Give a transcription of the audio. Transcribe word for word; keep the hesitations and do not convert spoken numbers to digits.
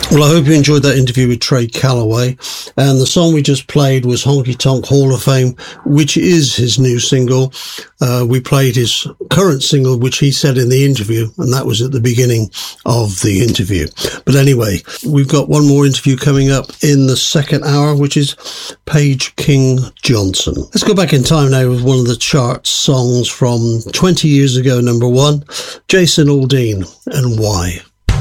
Well, I hope you enjoyed that interview with Trey Calloway. And the song we just played was Honky Tonk Hall of Fame, which is his new single. Uh, we played his current single, which he said in the interview, and that was at the beginning of the interview. But anyway, we've got one more interview coming up in the second hour, which is Paige King Johnson. Let's go back in time now with one of the chart songs from twenty years ago, number one, Jason Aldean, and Why.